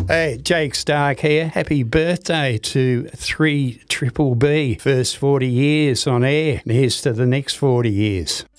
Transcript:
Hey, Jake Stark here. Happy birthday to 3BBB. First 40 years on air, and here's to the next 40 years.